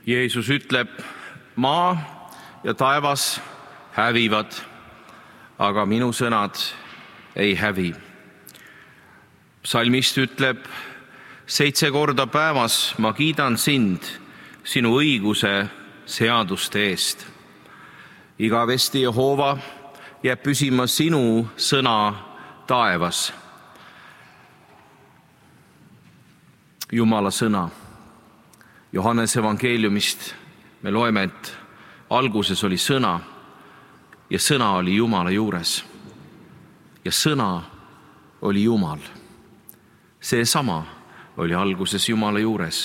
Jeesus ütleb, maa ja taevas hävivad, aga minu sõnad ei hävi. Psalmist ütleb, 7 korda päevas ma kiidan sind sinu õiguse seaduste eest. Igavesti Jehova jääb püsima sinu sõna taevas. Jumala sõna. Johannese evangeeliumist me loeme, et alguses oli sõna ja sõna oli Jumala juures. Ja sõna oli Jumal. Seesama oli alguses Jumala juures.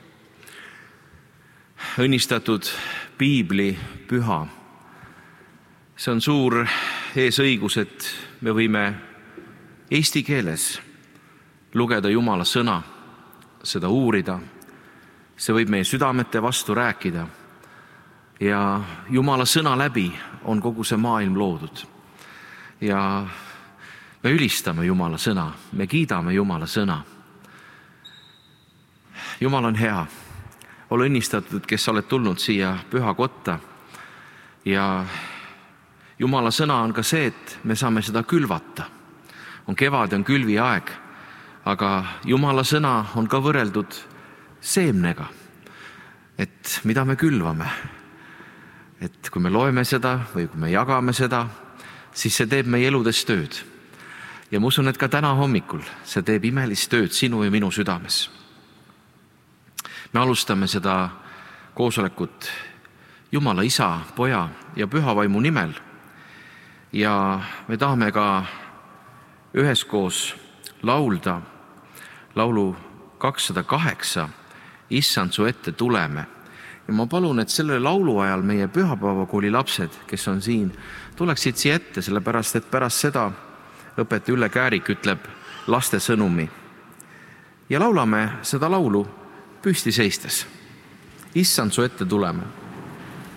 Õnnistatud piibli püha. See on suur eesõigus, et me võime eesti keeles lugeda Jumala sõna, seda uurida. See võib meie südamete vastu rääkida. Ja Jumala sõna läbi on kogu see maailm loodud. Ja me ülistame Jumala sõna, me kiidame Jumala sõna. Jumal on hea. Ole õnnistatud, kes oled tulnud siia püha kotta. Ja Jumala sõna on ka see, et me saame seda külvata. On kevad, on külvi aeg, aga Jumala sõna on ka võrreldud seemnega, et mida me külvame. Et kui me loeme seda või kui me jagame seda, siis see teeb meie eludes tööd. Ja ma usun, et ka täna hommikul see teeb imelist tööd sinu ja minu südames. Me alustame seda koosolekut Jumala Isa, Poja ja Püha Vaimu nimel. Ja me tahame ka üheskoos laulda laulu 208, Issand, su ette tuleme. Ja ma palun, et selle laulu ajal meie pühapäevakooli lapsed, kes on siin, tuleksid siia ette, sellepärast et pärast seda õpetaja Ülle Käärik ütleb laste sõnumi. Ja laulame seda laulu püsti seistes. Issand, su ette tuleme.